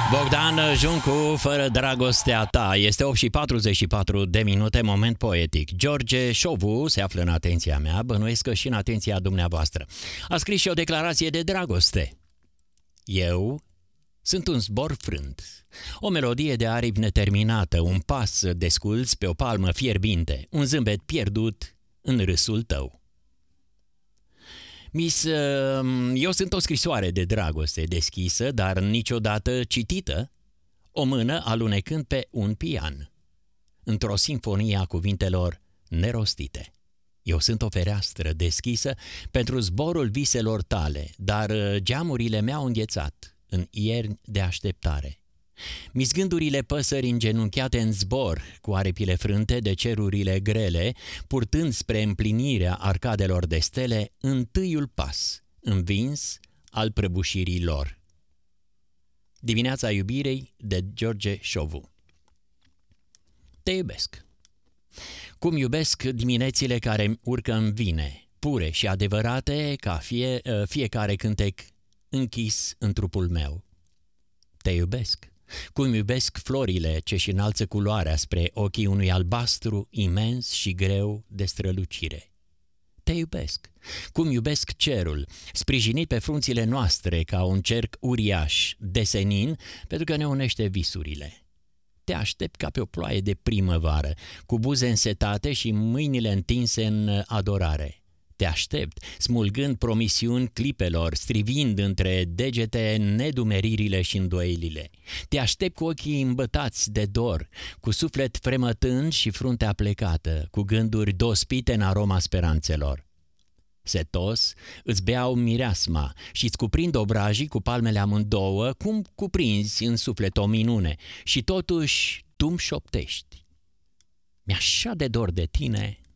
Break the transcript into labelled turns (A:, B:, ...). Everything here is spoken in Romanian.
A: Bogdan Juncu, fără dragostea ta. Este 8 și 44 de minute, moment poetic. George Șovu se află în atenția mea, bănuiesc că și în atenția dumneavoastră. A scris și o declarație de dragoste. Eu sunt un zbor frânt, o melodie de aripi neterminată, un pas desculț pe o palmă fierbinte, un zâmbet pierdut în râsul tău. Eu sunt o scrisoare de dragoste deschisă, dar niciodată citită, o mână alunecând pe un pian, într-o simfonie a cuvintelor nerostite. Eu sunt o fereastră deschisă pentru zborul viselor tale, dar geamurile mi-au înghețat în ierni de așteptare. Misgândurile păsări îngenunchiate în zbor, cu aripile frânte de cerurile grele, purtând spre împlinirea arcadelor de stele, întâiul pas, învins al prăbușirii lor. Dimineața iubirei de George Șovu. Te iubesc. Cum iubesc diminețile care urcă în vine, pure și adevărate ca fiecare cântec închis în trupul meu. Te iubesc. Cum iubesc florile ce-și înalță culoarea spre ochii unui albastru imens și greu de strălucire. Te iubesc. Cum iubesc cerul, sprijinit pe frunțile noastre ca un cerc uriaș, de senin, pentru că ne unește visurile. Te aștept ca pe o ploaie de primăvară, cu buze însetate și mâinile întinse în adorare. Te aștept, smulgând promisiuni clipelor, strivind între degete nedumeririle și îndoielile. Te aștept cu ochii îmbătați de dor, cu suflet fremătând și fruntea plecată, cu gânduri dospite în aroma speranțelor. Setos îți beau mireasma și îți cuprind obrajii cu palmele amândouă, cum cuprinzi în suflet o minune, și totuși tu-mi șoptești. Mi-e așa de dor de tine.